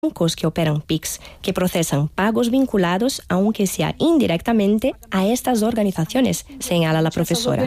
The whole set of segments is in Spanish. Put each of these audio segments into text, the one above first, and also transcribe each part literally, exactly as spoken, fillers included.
bancos que operan P I X, que procesan pagos vinculados, aunque sea indirectamente, a estas organizaciones, señala la profesora.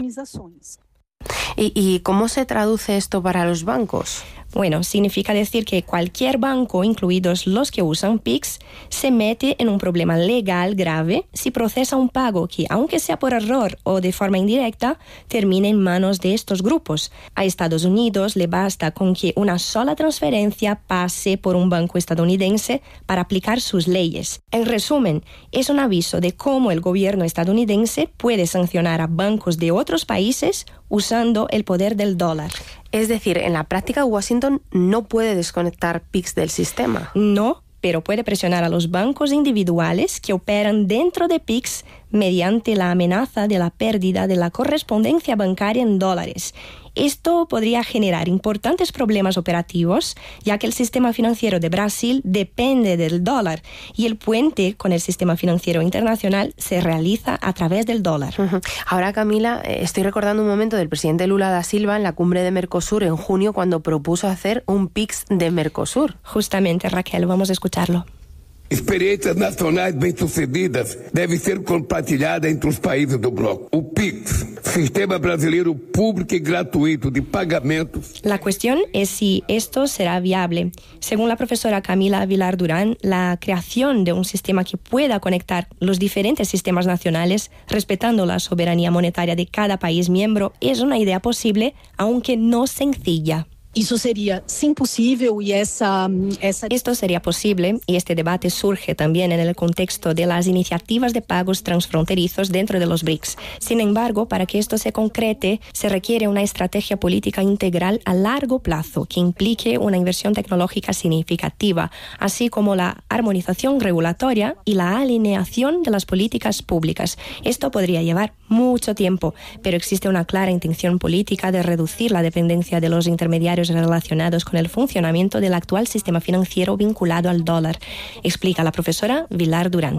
¿Y, y cómo se traduce esto para los bancos? Bueno, significa decir que cualquier banco, incluidos los que usan P I X, se mete en un problema legal grave si procesa un pago que, aunque sea por error o de forma indirecta, termine en manos de estos grupos. A Estados Unidos le basta con que una sola transferencia pase por un banco estadounidense para aplicar sus leyes. En resumen, es un aviso de cómo el gobierno estadounidense puede sancionar a bancos de otros países usando el poder del dólar. Es decir, en la práctica Washington no puede desconectar P I X del sistema. No, pero puede presionar a los bancos individuales que operan dentro de P I X mediante la amenaza de la pérdida de la correspondencia bancaria en dólares. Esto podría generar importantes problemas operativos, ya que el sistema financiero de Brasil depende del dólar y el puente con el sistema financiero internacional se realiza a través del dólar. Uh-huh. Ahora, Camila, estoy recordando un momento del presidente Lula da Silva en la cumbre de Mercosur en junio, cuando propuso hacer un P I X de Mercosur. Justamente, Raquel, vamos a escucharlo. Experiências nacionais bem-sucedidas devem ser compartilhadas entre os países do bloco. O P I X, Sistema Brasileiro Público y Gratuito de Pagamentos. La cuestión es si esto será viable. Según la profesora Camila Vilar Durán, la creación de un sistema que pueda conectar los diferentes sistemas nacionales, respetando la soberanía monetaria de cada país miembro, es una idea posible, aunque no sencilla. Isso sería sim possível y esa, esa... Esto sería posible y este debate surge también en el contexto de las iniciativas de pagos transfronterizos dentro de los B R I C S. Sin embargo, para que esto se concrete, se requiere una estrategia política integral a largo plazo que implique una inversión tecnológica significativa, así como la armonización regulatoria y la alineación de las políticas públicas. Esto podría llevar mucho tiempo, pero existe una clara intención política de reducir la dependencia de los intermediarios relacionados con el funcionamiento del actual sistema financiero vinculado al dólar, explica la profesora Vilar Durán.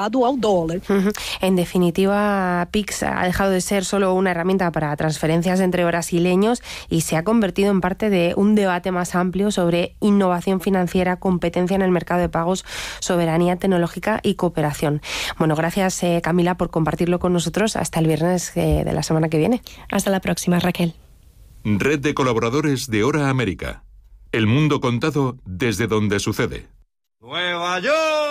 Uh-huh. En definitiva, P I X ha dejado de ser solo una herramienta para transferencias entre brasileños y se ha convertido en parte de un debate más amplio sobre innovación financiera, competencia en el mercado de pagos, soberanía tecnológica y cooperación. Bueno, gracias eh, Camila por compartirlo con nosotros. Hasta el viernes eh, de la semana que viene. Hasta la próxima, Raquel. Red de colaboradores de Hora América. El mundo contado desde donde sucede. Nueva York.